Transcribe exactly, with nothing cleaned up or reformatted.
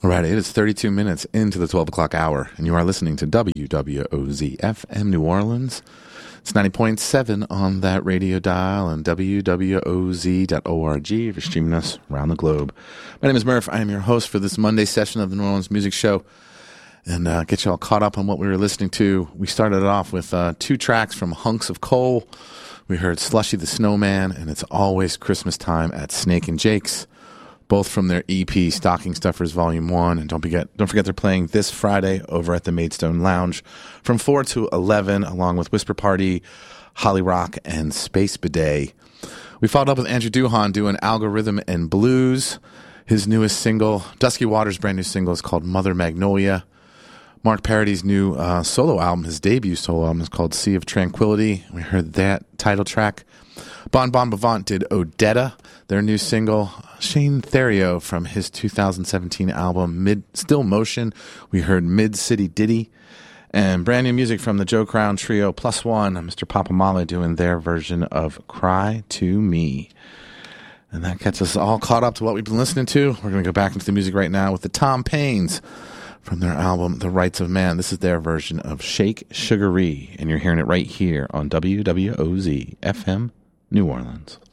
All right, it is thirty-two minutes into the twelve o'clock hour, and you are listening to W W O Z F M New Orleans. It's ninety point seven on that radio dial and W W O Z dot org if you're streaming us around the globe. My name is Murph. I am your host for this Monday session of the New Orleans Music Show, and uh, get you all caught up on what we were listening to. We started it off with uh, two tracks from Hunks of Coal. We heard Slushy the Snowman and It's Always Christmas Time at Snake and Jake's, both from their E P Stocking Stuffers Volume one. And don't forget, don't forget they're playing this Friday over at the Maidstone Lounge from four to eleven, along with Whisper Party, Holly Rock, and Space Bidet. We followed up with Andrew Duhon doing Algorithm and Blues. His newest single, Dusky Waters' brand new single, is called Mother Magnolia. Mark Parody's new uh, solo album, his debut solo album, is called Sea of Tranquility. We heard that title track. Bon Bon Bavant did Odetta, their new single. Shane Therio from his two thousand seventeen album Mid Still Motion. We heard Mid City Ditty. And brand new music from the Joe Crown Trio Plus One, Mister Papa Male doing their version of Cry to Me. And that gets us all caught up to what we've been listening to. We're going to go back into the music right now with the Tom Paines from their album The Rights of Man. This is their version of Shake Sugaree, and you're hearing it right here on W W O Z F M New Orleans.